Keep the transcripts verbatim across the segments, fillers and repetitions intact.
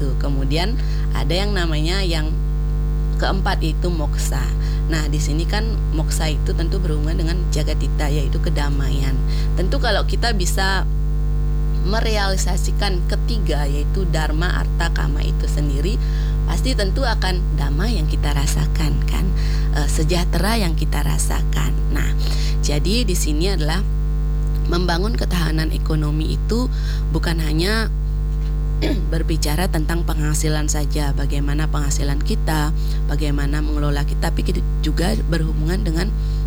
itu. Kemudian ada yang namanya yang keempat yaitu moksa. Nah, di sini kan moksa itu tentu berhubungan dengan jagatita, yaitu kedamaian. Tentu kalau kita bisa merealisasikan ketiga yaitu dharma, arta, kama itu sendiri, pasti tentu akan damai yang kita rasakan kan, e, sejahtera yang kita rasakan. Nah, jadi di sini adalah membangun ketahanan ekonomi itu bukan hanya berbicara tentang penghasilan saja, bagaimana penghasilan kita, bagaimana mengelola kita, tapi juga berhubungan dengan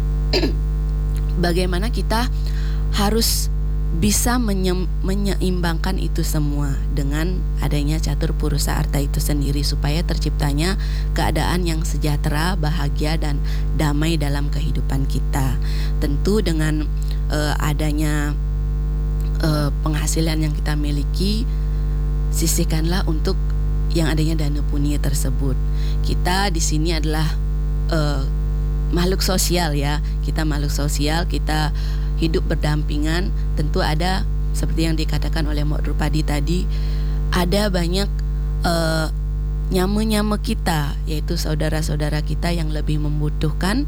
bagaimana kita harus bisa menye- menyeimbangkan itu semua dengan adanya catur purusa arta itu sendiri, supaya terciptanya keadaan yang sejahtera, bahagia, dan damai dalam kehidupan kita. Tentu dengan uh, adanya uh, penghasilan yang kita miliki, sisihkanlah untuk yang adanya dana punya tersebut. Kita di sini adalah uh, makhluk sosial ya. Kita makhluk sosial, kita hidup berdampingan. Tentu ada seperti yang dikatakan oleh Mbak Drupadi tadi, ada banyak uh, nyama-nyama kita, yaitu saudara-saudara kita yang lebih membutuhkan.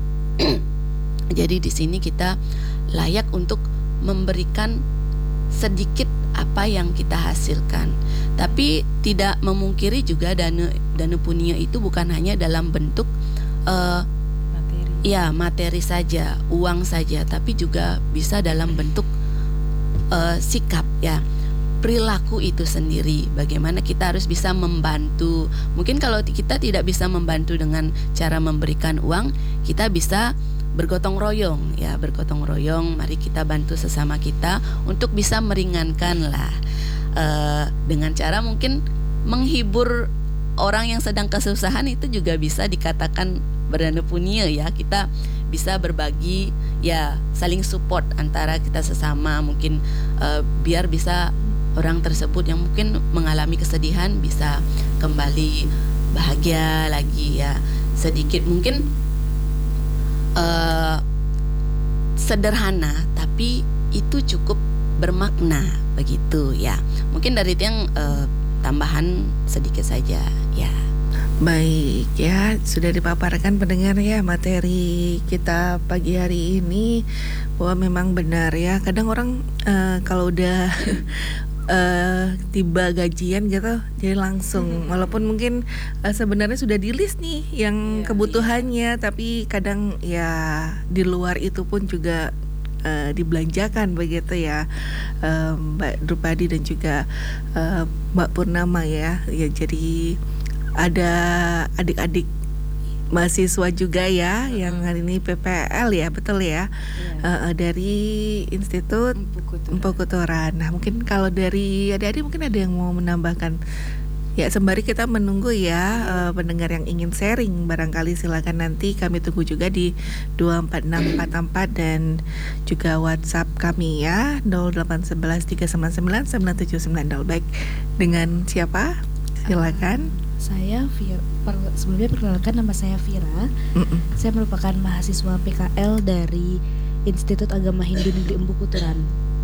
Jadi di sini kita layak untuk memberikan sedikit apa yang kita hasilkan, tapi tidak memungkiri juga dana dana punya itu bukan hanya dalam bentuk uh, materi. Ya materi saja, uang saja, tapi juga bisa dalam bentuk uh, sikap ya, perilaku itu sendiri. Bagaimana kita harus bisa membantu. Mungkin kalau kita tidak bisa membantu dengan cara memberikan uang, kita bisa bergotong royong ya, bergotong royong. Mari kita bantu sesama kita untuk bisa meringankan lah, e, dengan cara mungkin menghibur orang yang sedang kesusahan, itu juga bisa dikatakan berdana punya ya. Kita bisa berbagi ya, saling support antara kita sesama, mungkin e, biar bisa orang tersebut yang mungkin mengalami kesedihan bisa kembali bahagia lagi ya. Sedikit mungkin Uh, sederhana, tapi itu cukup bermakna begitu ya. Mungkin dari itu yang uh, tambahan sedikit saja ya. Baik ya, sudah dipaparkan pendengar ya materi kita pagi hari ini, bahwa memang benar ya, kadang orang uh, kalau udah Uh, tiba gajian gitu, jadi langsung, hmm. walaupun mungkin uh, sebenarnya sudah di list nih yang yeah, kebutuhannya, yeah. tapi kadang ya di luar itu pun juga uh, dibelanjakan begitu ya, uh, Mbak Drupadi dan juga uh, Mbak Purnama ya. Ya jadi ada adik-adik mahasiswa juga ya, hmm. yang hari ini P P L ya, betul ya, yeah. uh, dari Institut Empu Kuturan. Nah, mungkin kalau dari adik-adik mungkin ada yang mau menambahkan. Ya, sembari kita menunggu ya uh, pendengar yang ingin sharing, barangkali silakan, nanti kami tunggu juga di dua empat enam empat empat dan juga WhatsApp kami ya nol delapan satu satu tiga sembilan sembilan sembilan tujuh sembilan nol. Baik, dengan siapa? Silakan. Uh, saya Vira, per, sebelumnya perkenalkan, nama saya Vira. Mm-mm. Saya merupakan mahasiswa P K L dari Institut Agama Hindu Negeri Empu Kuturan.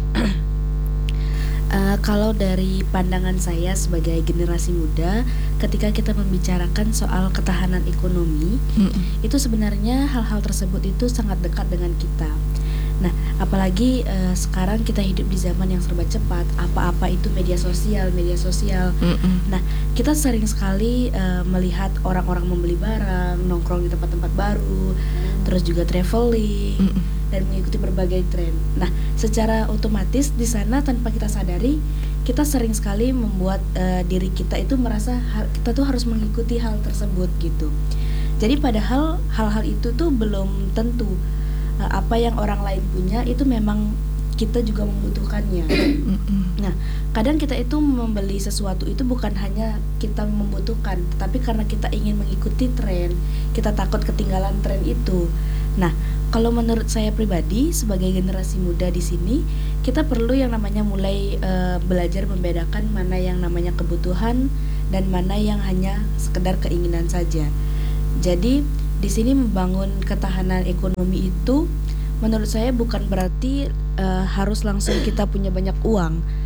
Uh, kalau dari pandangan saya sebagai generasi muda, ketika kita membicarakan soal ketahanan ekonomi, mm-mm. itu sebenarnya hal-hal tersebut itu sangat dekat dengan kita. Nah, apalagi uh, sekarang kita hidup di zaman yang serba cepat, apa-apa itu media sosial, media sosial. Mm-mm. Nah, kita sering sekali uh, melihat orang-orang membeli barang, nongkrong di tempat-tempat baru, mm. terus juga traveling. Mm-mm. dan mengikuti berbagai tren. Nah, secara otomatis di sana tanpa kita sadari, kita sering sekali membuat uh, diri kita itu merasa ha- kita tuh harus mengikuti hal tersebut gitu. Jadi padahal hal-hal itu tuh belum tentu uh, apa yang orang lain punya itu memang kita juga membutuhkannya. Nah, kadang kita itu membeli sesuatu itu bukan hanya kita membutuhkan, tetapi karena kita ingin mengikuti tren, kita takut ketinggalan tren itu. Nah, kalau menurut saya pribadi sebagai generasi muda di sini, kita perlu yang namanya mulai uh, belajar membedakan mana yang namanya kebutuhan dan mana yang hanya sekedar keinginan saja. Jadi di sini membangun ketahanan ekonomi itu menurut saya bukan berarti uh, harus langsung kita punya banyak uang.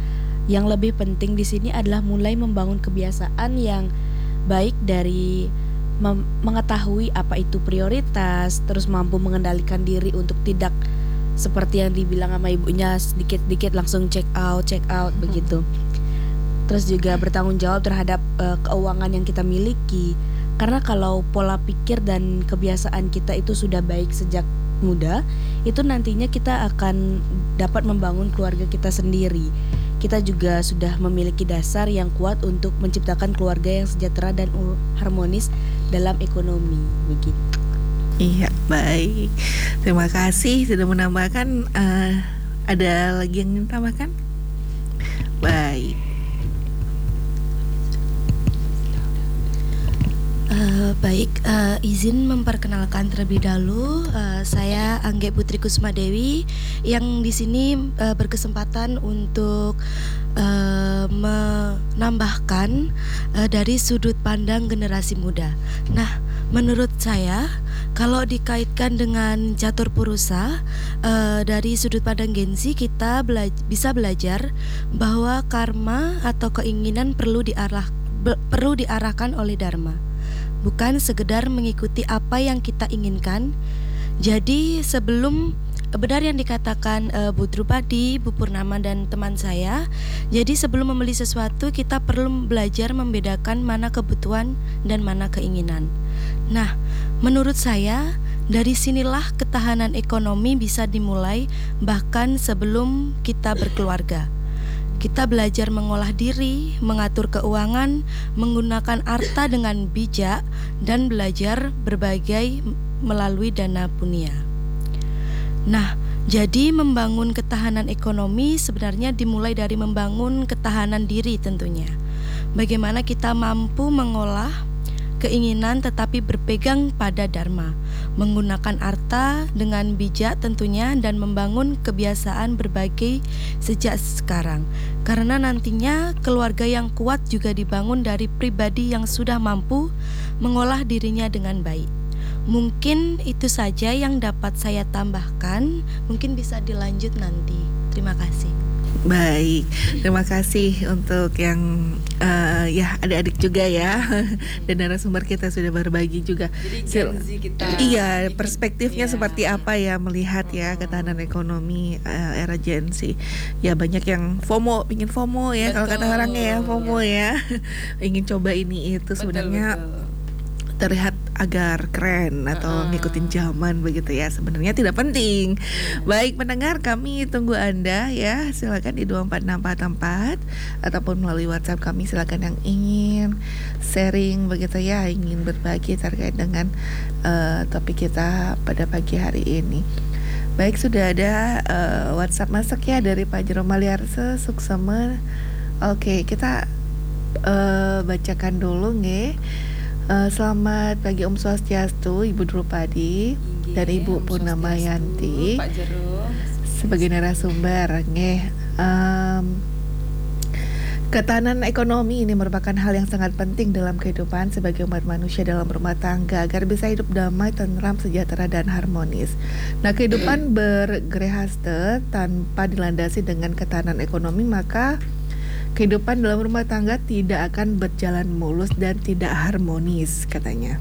Yang lebih penting di sini adalah mulai membangun kebiasaan yang baik dari mem- mengetahui apa itu prioritas, terus mampu mengendalikan diri untuk tidak seperti yang dibilang sama ibunya sedikit-sedikit langsung check out, check out hmm. begitu. Terus juga bertanggung jawab terhadap uh, keuangan yang kita miliki. Karena kalau pola pikir dan kebiasaan kita itu sudah baik sejak muda, itu nantinya kita akan dapat membangun keluarga kita sendiri. Kita juga sudah memiliki dasar yang kuat untuk menciptakan keluarga yang sejahtera dan harmonis dalam ekonomi. Begitu. Iya, baik. Terima kasih sudah menambahkan. Uh, ada lagi yang ingin tambahkan? Baik. Uh, baik, uh, izin memperkenalkan terlebih dahulu. Uh, saya Angge Putri Kusuma Dewi yang di sini uh, berkesempatan untuk uh, menambahkan uh, dari sudut pandang generasi muda. Nah, menurut saya kalau dikaitkan dengan catur purusa uh, dari sudut pandang Gen Z, kita bela- bisa belajar bahwa karma atau keinginan perlu diarah be- perlu diarahkan oleh dharma. Bukan sekedar mengikuti apa yang kita inginkan. Jadi sebelum benar yang dikatakan uh, Bu Drupadi, Bu Purnama dan teman saya, jadi sebelum membeli sesuatu kita perlu belajar membedakan mana kebutuhan dan mana keinginan. Nah, menurut saya dari sinilah ketahanan ekonomi bisa dimulai bahkan sebelum kita berkeluarga. Kita belajar mengolah diri, mengatur keuangan, menggunakan harta dengan bijak, dan belajar berbagai melalui dana punya. Nah, jadi membangun ketahanan ekonomi sebenarnya dimulai dari membangun ketahanan diri tentunya. Bagaimana kita mampu mengolah keinginan tetapi berpegang pada dharma, menggunakan harta dengan bijak tentunya, dan membangun kebiasaan berbagai sejak sekarang. Karena nantinya keluarga yang kuat juga dibangun dari pribadi yang sudah mampu mengolah dirinya dengan baik. Mungkin itu saja yang dapat saya tambahkan. Mungkin bisa dilanjut nanti. Terima kasih. Baik, terima kasih untuk yang uh, ya adik-adik juga ya, dan narasumber kita sudah berbagi juga. Jadi Gen Z kita. Iya, perspektifnya iya. seperti apa ya melihat ya ketahanan ekonomi uh, era Gen Z. Ya banyak yang FOMO, ingin FOMO ya, kalau kata orangnya ya FOMO ya, ingin coba ini itu sebenarnya. Betul, betul. Terlihat agar keren atau uh. ngikutin zaman begitu ya, sebenarnya tidak penting. Baik pendengar, kami tunggu Anda ya, silakan di dua empat enam empat empat ataupun melalui WhatsApp kami, silakan yang ingin sharing begitu ya, ingin berbagi terkait dengan uh, topik kita pada pagi hari ini. Baik, sudah ada uh, WhatsApp masuk ya dari Pak Jero Maliarse Suksema. Oke, kita uh, bacakan dulu nge. Uh, selamat pagi Om Swastiastu, Ibu Drupadi dan Ibu Purnama Yanti sebagai narasumber. Nggih, um, ketahanan ekonomi ini merupakan hal yang sangat penting dalam kehidupan sebagai umat manusia dalam rumah tangga agar bisa hidup damai, tentram, sejahtera dan harmonis. Nah, kehidupan bergerehaste tanpa dilandasi dengan ketahanan ekonomi, maka kehidupan dalam rumah tangga tidak akan berjalan mulus dan tidak harmonis, katanya.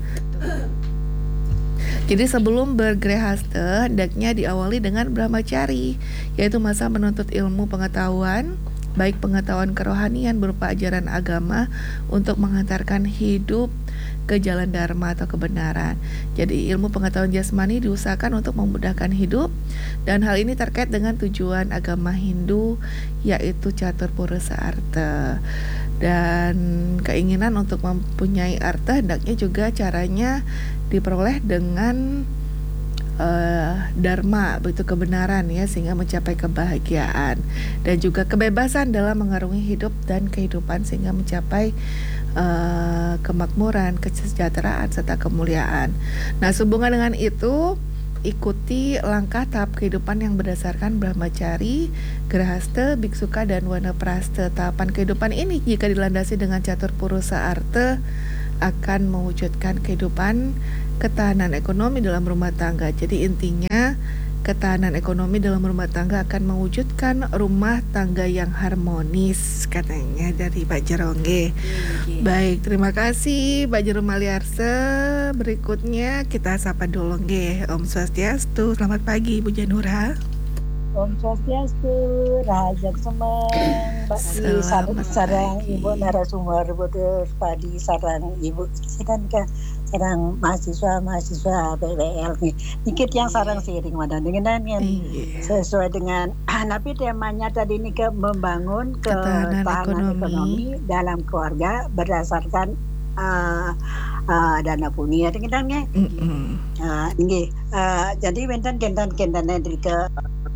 Jadi sebelum bergerehaste, hendaknya diawali dengan brahmacari, yaitu masa menuntut ilmu pengetahuan, baik pengetahuan kerohanian berupa ajaran agama untuk menghantarkan hidup ke jalan dharma atau kebenaran. Jadi ilmu pengetahuan jasmani diusahakan untuk memudahkan hidup, dan hal ini terkait dengan tujuan agama Hindu, yaitu catur purusa arta. Dan keinginan untuk mempunyai arta hendaknya juga caranya diperoleh dengan uh, dharma, begitu kebenaran ya, sehingga mencapai kebahagiaan dan juga kebebasan dalam mengarungi hidup dan kehidupan sehingga mencapai Uh, kemakmuran, kesejahteraan serta kemuliaan. Nah, sehubungan dengan itu, ikuti langkah tahap kehidupan yang berdasarkan brahmacari, grahaste, biksuka dan wanapraste. Tahapan kehidupan ini jika dilandasi dengan catur purusa arta akan mewujudkan kehidupan ketahanan ekonomi dalam rumah tangga. Jadi intinya ketahanan ekonomi dalam rumah tangga akan mewujudkan rumah tangga yang harmonis, katanya dari Pak Jerongge. Oke. Baik, terima kasih Pak Jero Maliarse. Berikutnya kita sapa dulu nggih. Om Swastiastu. Selamat pagi Ibu Janura. Om Swastiastu, Rahaja Semang, Padi sarang, sarang Ibu narasumber betul, Padi sarang Ibu sedang ke sarang mahasiswa mahasiswa B W L nih, dikit yang sarang seiring mana dengan yang sesuai dengan, tapi temanya tadi ini ke membangun ketahanan ekonomi. ekonomi dalam keluarga berdasarkan uh, uh, dana punya dengan ya, uh, ini uh, jadi benten kentan kentan dari ke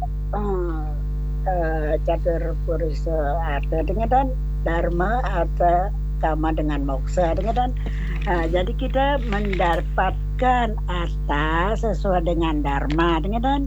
Uh, uh, catur purusa arta dengan dan dharma arta kama dengan moksa dengan dan uh, jadi kita mendapatkan arta sesuai dengan dharma dengan dan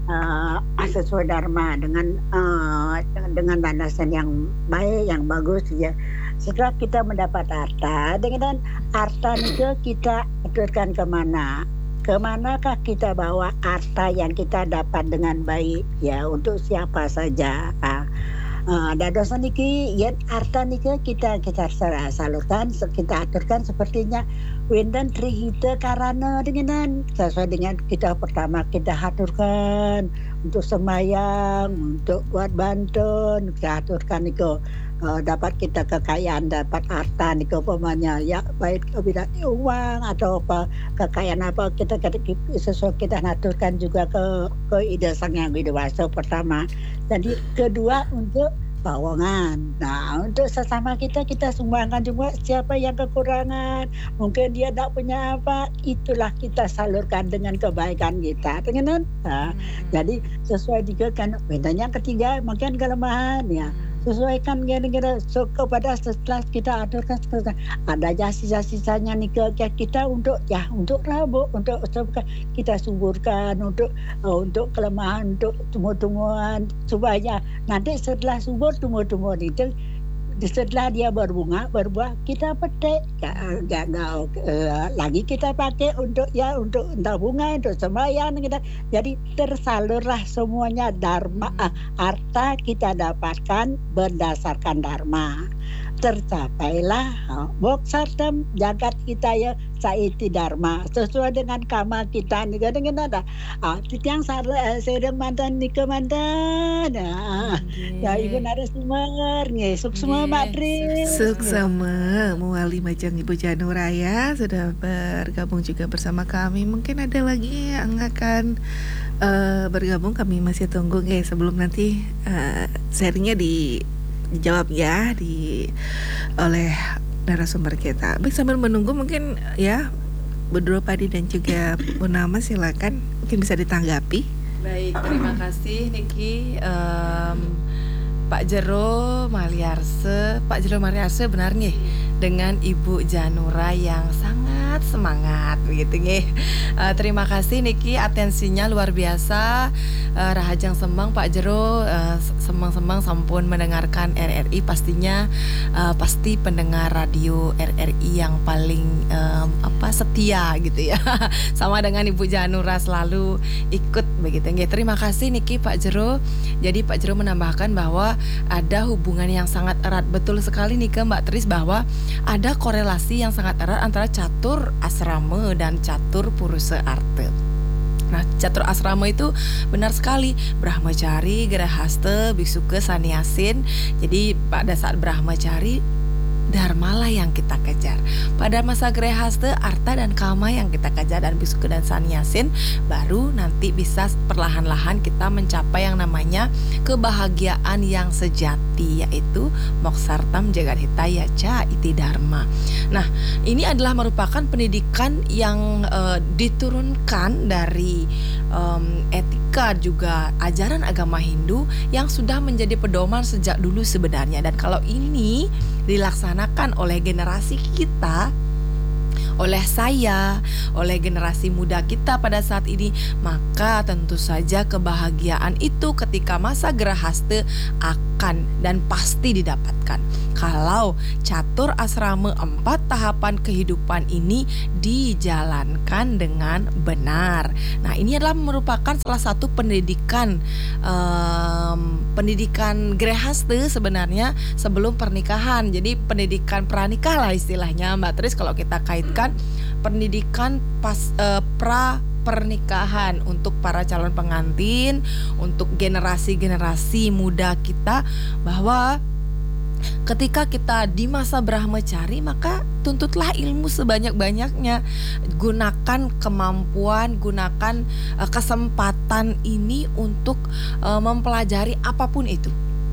uh, sesuai dharma dengan uh, dengan landasan yang baik yang bagus ya. Setelah kita mendapat arta dengan dan arta itu kita aturkan kemana? Kemanakah kita bawa harta yang kita dapat dengan baik ya, untuk siapa saja. Ah, uh, dan dosa niki ya harta niki kita kita salurkan, kita aturkan sepertinya wendan trihita karana dengan sesuai dengan kita pertama kita aturkan untuk semayang, untuk buat bantuan, kita aturkan niko. Uh, dapat kita kekayaan, dapat harta nih umpamanya ya, baik bidang uang atau apa kekayaan apa kita, kita sesuai kita naturkan juga ke ke ide sang yang dewasa pertama. Jadi kedua untuk bawangan. Nah untuk sesama kita kita sumbangkan juga siapa yang kekurangan, mungkin dia tak punya apa, itulah kita salurkan dengan kebaikan kita dengan nah, hmm. Jadi sesuai juga kan bedanya ketiga mungkin kelemahan ya, sesuaikan kira-kira so, kepada setelah kita aturkan ada sisa-sisanya nih ke kita untuk ya untuk rabu untuk kita suburkan untuk uh, untuk kelemahan, untuk tumbuh-tumbuhan supaya nanti setelah subur tumbuh-tumbuhan itu setelah dia berbunga berbuah kita petik gak, gak, uh, lagi kita pakai untuk ya untuk entah bunga untuk sembahyang kita, jadi tersalurlah semuanya dharma uh, harta kita dapatkan berdasarkan dharma, tercapailah uh, moksartam jagat kita ya saiti dharma sesuai dengan kama kita nih dengan ada ah yang sarang sedang mantan nikah mantan nah ya ibu narasumber nih suksma matri suksma muali majang Ibu Janura ya sudah bergabung juga bersama kami. Mungkin ada lagi yang akan uh, bergabung, kami masih tunggu guys sebelum nanti uh, sharingnya di dijawab ya di oleh narasumber kita. Baik, sambil menunggu mungkin ya Bu Dro Padi dan juga Bu Nama silakan mungkin bisa ditanggapi. Baik, terima kasih Niki. Um, Pak Jero Maliarse, Pak Jero Maliarse benar nih dengan Ibu Janura yang sangat semangat begitu nih. Uh, terima kasih Niki, atensinya luar biasa. Uh, Rahajang Semang Pak Jero uh, semang-semang sampun mendengarkan R R I, pastinya uh, pasti pendengar radio R R I yang paling um, apa setia gitu ya. Sama dengan Ibu Janura selalu ikut begitu nggih. Terima kasih Niki Pak Jero. Jadi Pak Jero menambahkan bahwa ada hubungan yang sangat erat, betul sekali nih ke Mbak Tris, bahwa ada korelasi yang sangat erat antara catur asrama dan catur purusa arte. Nah, catur asrama itu benar sekali brahmacari, grahasta, biksuke, sannyasin. Jadi pada saat brahmacari dharma lah yang kita kejar. Pada masa grahasta, arta dan kama yang kita kejar, dan biksuke dan sannyasin baru nanti bisa perlahan-lahan kita mencapai yang namanya kebahagiaan yang sejati, yaitu moksartam jagadhitaya ca iti dharma. Nah, ini adalah merupakan pendidikan yang uh, diturunkan dari um, etika juga ajaran agama Hindu yang sudah menjadi pedoman sejak dulu sebenarnya. Dan kalau ini dilaksanakan oleh generasi kita, oleh saya, oleh generasi muda kita pada saat ini, maka tentu saja kebahagiaan itu ketika masa grahasta akan akan dan pasti didapatkan kalau catur asrama empat tahapan kehidupan ini dijalankan dengan benar. Nah, ini adalah merupakan salah satu pendidikan um, pendidikan Grehasta sebenarnya sebelum pernikahan. Jadi pendidikan pranikah lah istilahnya, Mbak Tris, kalau kita kaitkan pendidikan pas uh, pra pernikahan untuk para calon pengantin, untuk generasi-generasi muda kita, bahwa ketika kita di masa Brahmacari maka tuntutlah ilmu sebanyak-banyaknya. Gunakan kemampuan, gunakan uh, kesempatan ini untuk uh, mempelajari apapun itu.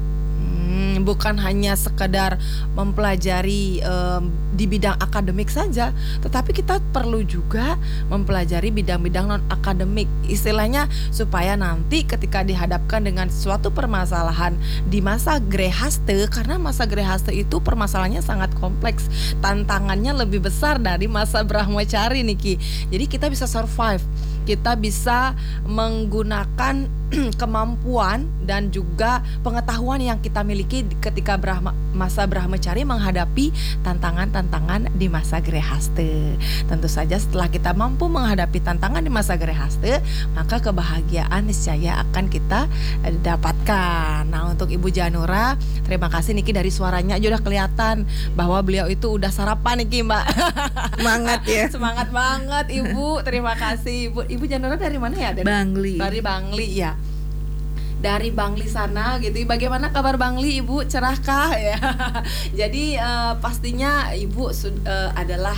Hmm, bukan hanya sekedar mempelajari um, di bidang akademik saja, tetapi kita perlu juga mempelajari bidang-bidang non-akademik, istilahnya supaya nanti ketika dihadapkan dengan suatu permasalahan di masa Grehasta, karena masa Grehasta itu permasalahannya sangat kompleks, tantangannya lebih besar dari masa Brahmacari, Niki. Jadi kita bisa survive, kita bisa menggunakan kemampuan dan juga pengetahuan yang kita miliki ketika Brahma, masa Brahmacari menghadapi tantangan-tantangan di masa Grehasta. Tentu saja setelah kita mampu menghadapi tantangan di masa Grehasta, maka kebahagiaan niscaya akan kita dapatkan. Nah, untuk Ibu Janura, terima kasih Niki, dari suaranya aja udah kelihatan bahwa beliau itu udah sarapan Niki, Mbak. Semangat ya. Semangat banget Ibu. Terima kasih Ibu. Ibu Janura dari mana ya? Dari Bangli. Dari Bangli ya. Dari Bangli sana gitu. Bagaimana kabar Bangli, Ibu? Cerahkah ya? Jadi uh, pastinya Ibu uh, adalah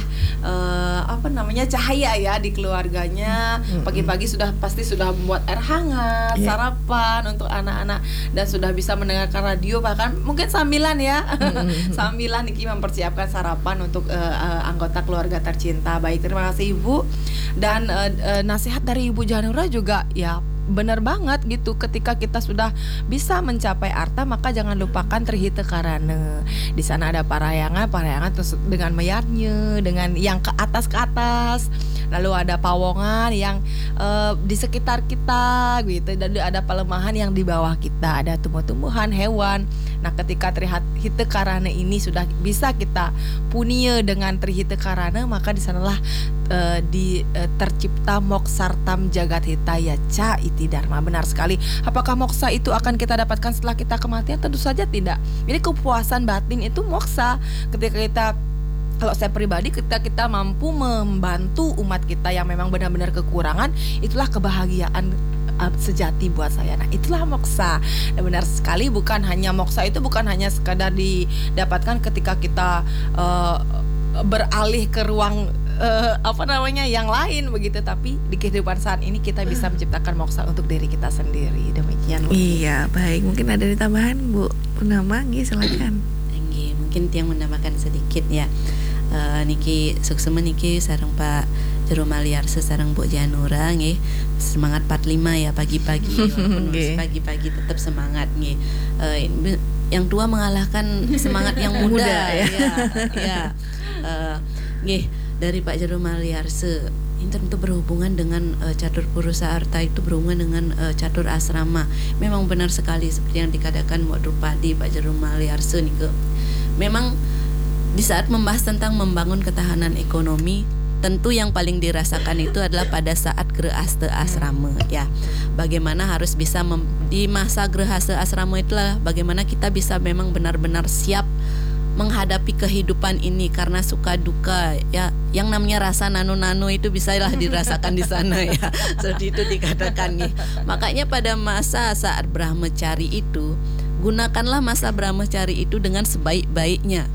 uh, apa namanya cahaya ya di keluarganya. Pagi-pagi sudah pasti sudah membuat air hangat, yeah. sarapan untuk anak-anak, dan sudah bisa mendengarkan radio, bahkan mungkin sambilan ya. Sambilan Niki mempersiapkan sarapan untuk uh, uh, anggota keluarga tercinta. Baik, terima kasih Ibu. Dan uh, uh, nasihat dari Ibu Janura juga ya benar banget gitu. Ketika kita sudah bisa mencapai arta, maka jangan lupakan trihita karana. Di sana ada parayangan, parayangan terus dengan mayatnya, dengan yang ke atas ke atas. Lalu ada pawongan yang uh, di sekitar kita gitu, dan ada pelemahan yang di bawah kita, ada tumbuh-tumbuhan, hewan. Nah, ketika trihita karana ini sudah bisa kita punya dengan trihita karana, maka di sanalah uh, di uh, tercipta moksartam jagat hitaya ca iti dharma. Benar sekali. Apakah moksa itu akan kita dapatkan setelah kita kematian? Tentu saja tidak. Jadi kepuasan batin itu moksa. Ketika kita, kalau saya pribadi, ketika kita mampu membantu umat kita yang memang benar-benar kekurangan, itulah kebahagiaan uh, sejati buat saya. Nah, itulah moksa. Dan benar sekali, bukan hanya moksa itu bukan hanya sekadar didapatkan ketika kita uh, beralih ke ruang Uh, apa namanya yang lain begitu, tapi di kehidupan saat ini kita bisa menciptakan moksa untuk diri kita sendiri. Demikian. Iya, baik. Mungkin ada tambahan Bu Purnama, nggih silakan. Nggih, mungkin tiang menambahkan sedikit ya. Uh, niki suksema niki sareng Pak Jero Maliarse sareng Bu Janura nggih. Semangat empat puluh lima ya pagi-pagi, walaupun masih pagi-pagi tetap semangat nggih. Uh, yang tua mengalahkan semangat yang muda, muda ya. Ya, ya. Uh, nggih. Dari Pak Jero Maliarse, ini tentu berhubungan dengan uh, catur purusa arta, itu berhubungan dengan uh, catur asrama. Memang benar sekali seperti yang dikatakan Mbak Drupadi, Pak Jero Maliarse nih ke. Memang di saat membahas tentang membangun ketahanan ekonomi, tentu yang paling dirasakan itu adalah pada saat Grehasta asrama ya. Bagaimana harus bisa mem- di masa Grehasta asrama itulah bagaimana kita bisa memang benar-benar siap menghadapi kehidupan ini, karena suka duka ya, yang namanya rasa nano-nano itu bisalah dirasakan di sana ya. Seperti itu dikatakan nih. Makanya pada masa saat Brahmacari itu, gunakanlah masa Brahmacari itu dengan sebaik-baiknya.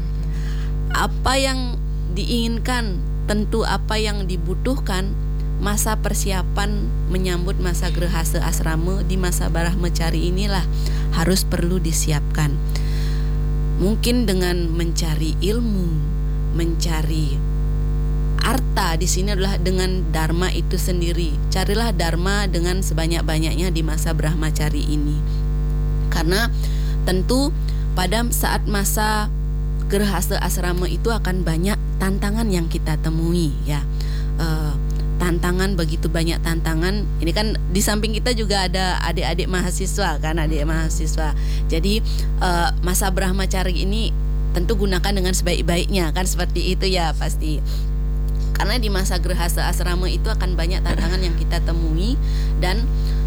Apa yang diinginkan, tentu apa yang dibutuhkan, masa persiapan menyambut masa Grehasta asrama di masa Brahmacari inilah harus perlu disiapkan. Mungkin dengan mencari ilmu, mencari arta, di sini adalah dengan dharma itu sendiri. Carilah dharma dengan sebanyak-banyaknya di masa Brahmacari ini. Karena tentu pada saat masa Grehasta asrama itu akan banyak tantangan yang kita temui ya. Uh, tantangan, begitu banyak tantangan. Ini kan di samping kita juga ada adik-adik mahasiswa kan, adik mahasiswa. Jadi uh, masa Brahmacari ini tentu gunakan dengan sebaik-baiknya kan, seperti itu ya pasti. Karena di masa Grihastha asrama itu akan banyak tantangan yang kita temui, dan